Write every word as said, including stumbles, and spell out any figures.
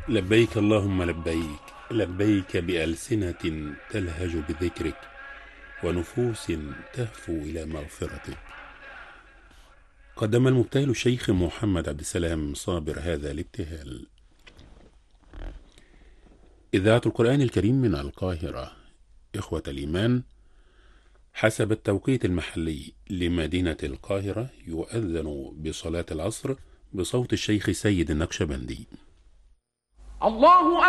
لبيك اللهم لبيك، لبيك بألسنة تلهج بذكرك ونفوس تهفو إلى مغفرتك. قدم المبتهل الشيخ محمد عبد السلام صابر هذا الابتهال. إذاعة القرآن الكريم من القاهرة. إخوة الإيمان، حسب التوقيت المحلي لمدينة القاهرة يؤذن بصلاة العصر بصوت الشيخ سيد النقشبندي. الله